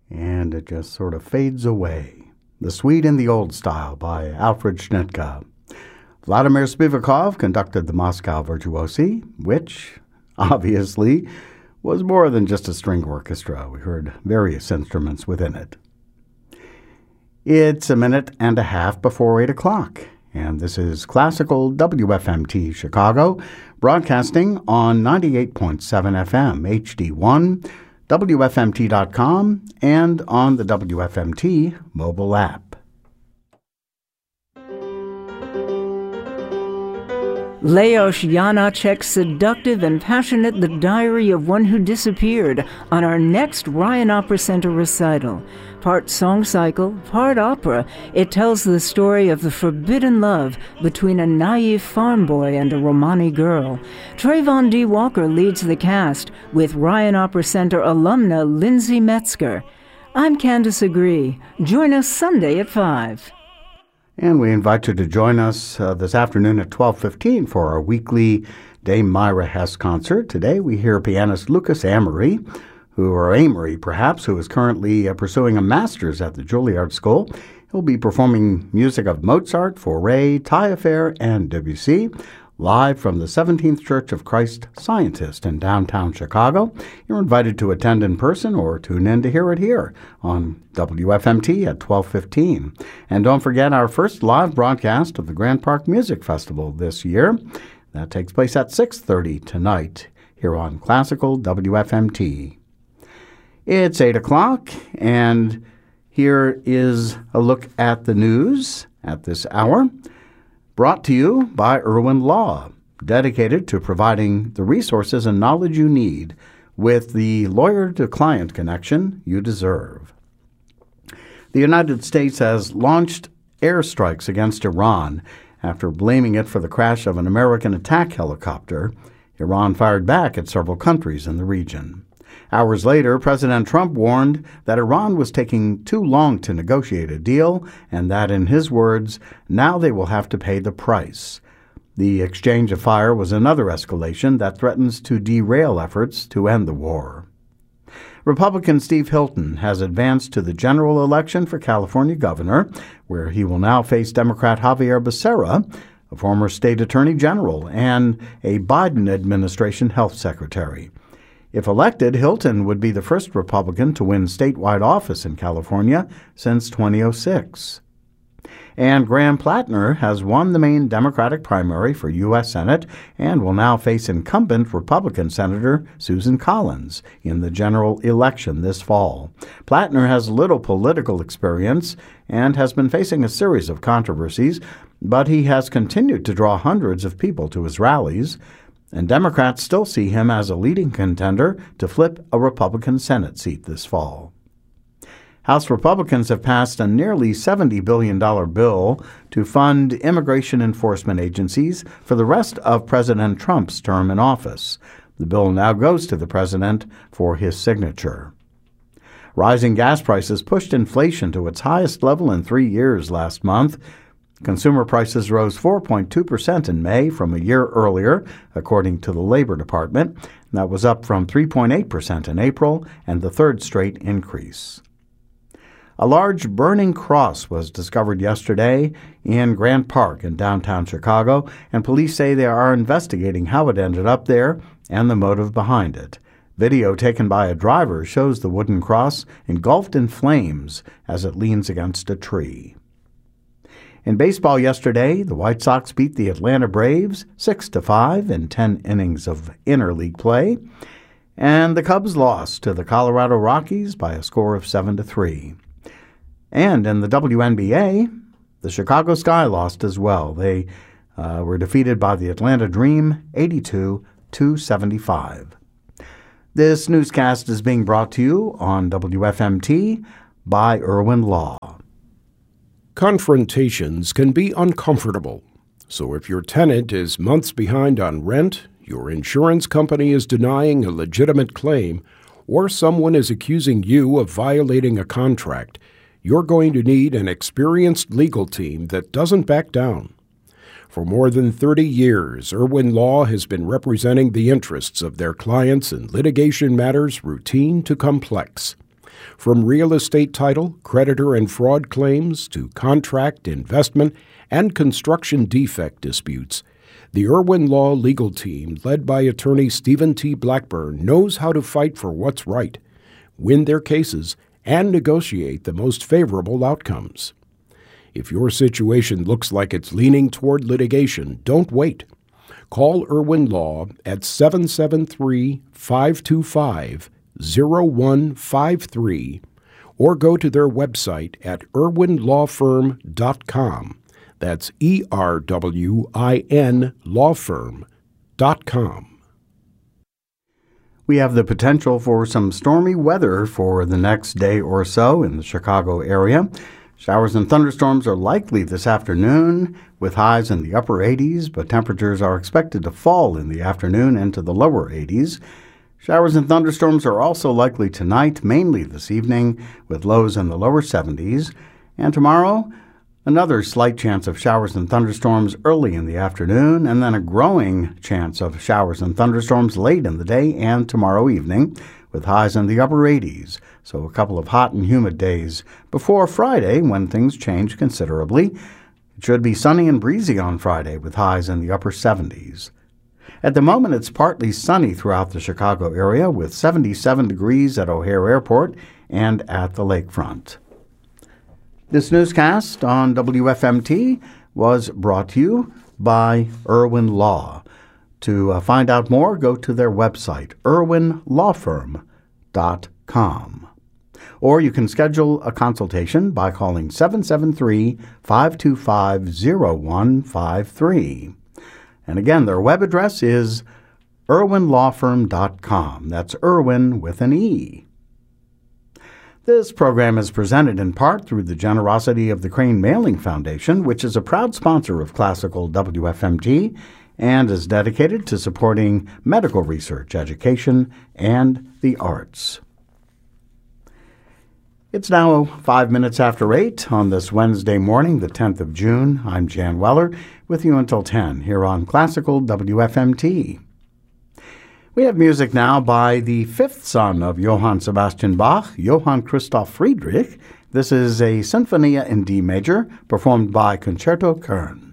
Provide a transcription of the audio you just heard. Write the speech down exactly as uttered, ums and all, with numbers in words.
and it just sort of fades away. The Swede in the Old Style by Alfred Schnittke. Vladimir Spivakov conducted the Moscow Virtuosi, which, obviously, was more than just a string orchestra. We heard various instruments within it. It's a minute and a half before eight o'clock, and this is Classical W F M T Chicago, broadcasting on ninety-eight point seven F M, H D one, W F M T dot com, and on the W F M T mobile app. Leos Janacek's seductive and passionate The Diary of One Who Disappeared on our next Ryan Opera Center recital. Part song cycle, part opera, it tells the story of the forbidden love between a naive farm boy and a Romani girl. Trayvon D. Walker leads the cast with Ryan Opera Center alumna Lindsay Metzger. I'm Candace Agree. Join us Sunday at five. And we invite you to join us uh, this afternoon at twelve fifteen for our weekly Dame Myra Hess concert. Today we hear pianist Lucas Amory, who, or Amory perhaps, who is currently uh, pursuing a master's at the Juilliard School. He'll be performing music of Mozart, Fauré, Taillefer, and Debussy, live from the seventeenth Church of Christ Scientist in downtown Chicago. You're invited to attend in person or tune in to hear it here on W F M T at twelve fifteen. And don't forget our first live broadcast of the Grand Park Music Festival this year. That takes place at six thirty tonight here on Classical W F M T. It's eight o'clock, and here is a look at the news at this hour. Brought to you by Irwin Law, dedicated to providing the resources and knowledge you need with the lawyer-to-client connection you deserve. The United States has launched airstrikes against Iran after blaming it for the crash of an American attack helicopter. Iran fired back at several countries in the region. Hours later, President Trump warned that Iran was taking too long to negotiate a deal and that, in his words, now they will have to pay the price. The exchange of fire was another escalation that threatens to derail efforts to end the war. Republican Steve Hilton has advanced to the general election for California governor, where he will now face Democrat Javier Becerra, a former state attorney general and a Biden administration health secretary. If elected, Hilton would be the first Republican to win statewide office in California since twenty oh six. And Graham Plattner has won the main Democratic primary for U S Senate and will now face incumbent Republican Senator Susan Collins in the general election this fall. Plattner has little political experience and has been facing a series of controversies, but he has continued to draw hundreds of people to his rallies, and Democrats still see him as a leading contender to flip a Republican Senate seat this fall. House Republicans have passed a nearly seventy billion dollars bill to fund immigration enforcement agencies for the rest of President Trump's term in office. The bill now goes to the president for his signature. Rising gas prices pushed inflation to its highest level in three years last month. Consumer prices rose four point two percent in May from a year earlier, according to the Labor Department. That was up from three point eight percent in April and the third straight increase. A large burning cross was discovered yesterday in Grant Park in downtown Chicago, and police say they are investigating how it ended up there and the motive behind it. Video taken by a driver shows the wooden cross engulfed in flames as it leans against a tree. In baseball yesterday, the White Sox beat the Atlanta Braves six to five in ten innings of interleague play, and the Cubs lost to the Colorado Rockies by a score of seven to three. And in the W N B A, the Chicago Sky lost as well. They uh, were defeated by the Atlanta Dream eighty-two to seventy-five. This newscast is being brought to you on W F M T by Irwin Law. Confrontations can be uncomfortable. So if your tenant is months behind on rent, your insurance company is denying a legitimate claim, or someone is accusing you of violating a contract, you're going to need an experienced legal team that doesn't back down. For more than thirty years, Irwin Law has been representing the interests of their clients in litigation matters routine to complex. From real estate title, creditor and fraud claims to contract, investment, and construction defect disputes, the Irwin Law legal team, led by attorney Stephen T. Blackburn, knows how to fight for what's right, win their cases, and negotiate the most favorable outcomes. If your situation looks like it's leaning toward litigation, don't wait. Call Irwin Law at seven seven three, five two five, zero one five three or go to their website at irwin law firm dot com. That's E R W I N law firm dot com. We have the potential for some stormy weather for the next day or so in the Chicago area. Showers and thunderstorms are likely this afternoon with highs in the upper eighties, but temperatures are expected to fall in the afternoon into the lower eighties. Showers and thunderstorms are also likely tonight, mainly this evening, with lows in the lower seventies. And tomorrow, another slight chance of showers and thunderstorms early in the afternoon, and then a growing chance of showers and thunderstorms late in the day and tomorrow evening, with highs in the upper eighties. So a couple of hot and humid days before Friday, when things change considerably. It should be sunny and breezy on Friday, with highs in the upper seventies. At the moment, it's partly sunny throughout the Chicago area, with seventy-seven degrees at O'Hare Airport and at the lakefront. This newscast on W F M T was brought to you by Irwin Law. To uh, find out more, go to their website, irwin law firm dot com. Or you can schedule a consultation by calling seven seven three, five two five, zero one five three. And again, their web address is irwin law firm dot com. That's Irwin with an E. This program is presented in part through the generosity of the Crane Mailing Foundation, which is a proud sponsor of Classical W F M T and is dedicated to supporting medical research, education, and the arts. It's now five minutes after eight on this Wednesday morning, the tenth of June. I'm Jan Weller, with you until ten here on Classical W F M T. We have music now by the fifth son of Johann Sebastian Bach, Johann Christoph Friedrich. This is a Sinfonia in D major, performed by Concerto Köln.